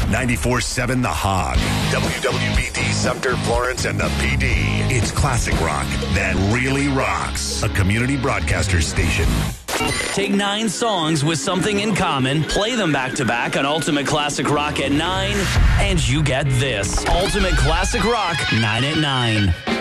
94.7 The Hog. WWBD Sumter, Florence, and the PD. It's classic rock that really rocks. A community broadcaster station. Take 9 songs with something in common, play them back to back on Ultimate Classic Rock at 9, and you get this. Ultimate Classic Rock 9 at 9.